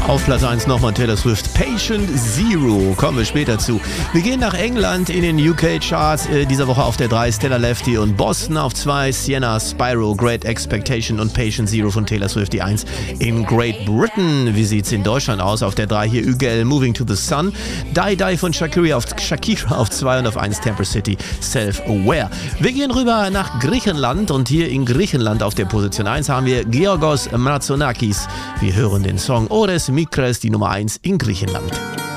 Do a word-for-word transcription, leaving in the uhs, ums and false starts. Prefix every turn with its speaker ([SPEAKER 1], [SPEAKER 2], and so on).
[SPEAKER 1] Auf Platz eins nochmal Taylor Swift, Patient Zero, kommen wir später zu. Wir gehen nach England in den U K-Charts, äh, dieser Woche auf der drei Stella Lefty und Boston auf zwei, Sienna, Spyro, Great Expectation und Patient Zero von Taylor Swift die eins in Great Britain. Wie sieht's in Deutschland aus? Auf der drei hier Ügel, Moving to the Sun, Die Die von Shakira auf, Shakira auf zwei und auf eins Temper City, Self-Aware. Wir gehen rüber nach Griechenland und hier in Griechenland auf der Position eins haben wir Georgos Mratsonakis. Wir hören den Song Ores Mikres, die Nummer eins in Griechenland.